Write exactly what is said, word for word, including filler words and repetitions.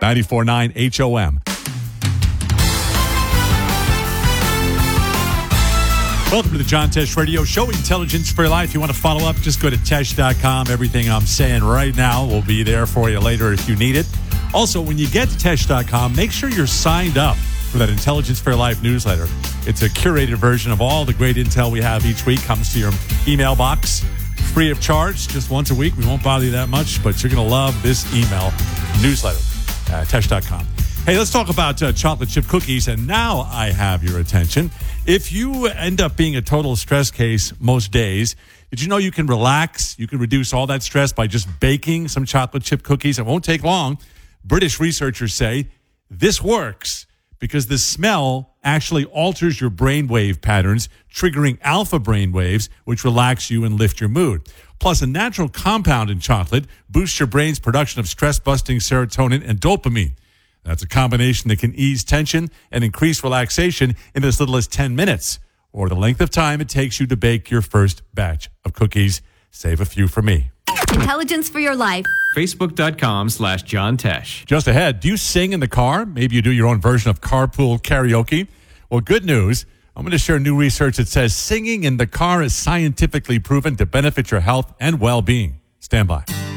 ninety-four point nine H O M. Welcome to the John Tesh Radio Show, Intelligence for Your Life. If you want to follow up, just go to Tesh dot com. Everything I'm saying right now will be there for you later if you need it. Also, when you get to Tesh dot com, make sure you're signed up for that Intelligence for Your Life newsletter. It's a curated version of all the great intel we have each week. Comes to your email box, free of charge, just once a week. We won't bother you that much, but you're going to love this email newsletter at Tesh dot com. Hey, let's talk about uh, chocolate chip cookies, and now I have your attention. If you end up being a total stress case most days, did you know you can relax? You can reduce all that stress by just baking some chocolate chip cookies. It won't take long. British researchers say this works because the smell actually alters your brainwave patterns, triggering alpha brainwaves, which relax you and lift your mood. Plus, a natural compound in chocolate boosts your brain's production of stress-busting serotonin and dopamine. That's a combination that can ease tension and increase relaxation in as little as ten minutes, or the length of time it takes you to bake your first batch of cookies. Save a few for me. Intelligence for Your Life. Facebook.com slash John Tesh. Just ahead, do you sing in the car? Maybe you do your own version of carpool karaoke. Well, good news. I'm going to share new research that says singing in the car is scientifically proven to benefit your health and well-being. Stand by.